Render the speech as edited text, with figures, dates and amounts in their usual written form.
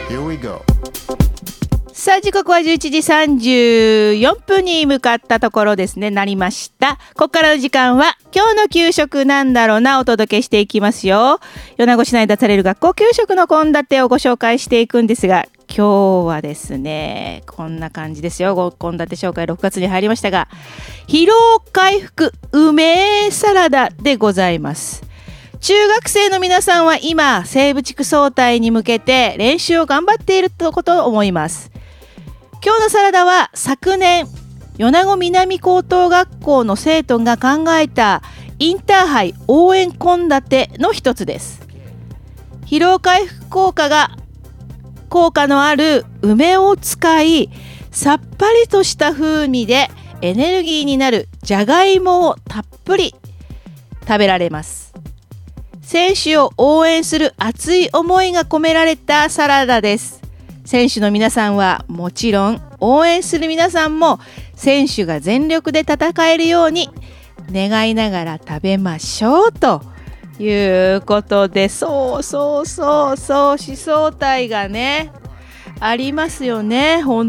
Here we go. さあ時刻は11時34分に向かったところですね。なりました。ここからの時間は今日の給食なんだろうなお届けしていきますよ。米子市内で出される学校給食の献立をご紹介していくんですが、今日はですねこんな感じですよ。献立紹介6月に入りましたが、疲労回復梅サラダでございます。中学生の皆さんは今西部地区総体に向けて練習を頑張っていることを思います。今日のサラダは昨年米子南高等学校の生徒が考えたインターハイ応援献立の一つです。疲労回復効果のある梅を使い、さっぱりとした風味でエネルギーになるじゃがいもをたっぷり食べられます。選手を応援する熱い思いが込められたサラダです。選手の皆さんはもちろん、応援する皆さんも選手が全力で戦えるように願いながら食べましょうということで、そう思想体がねありますよね。本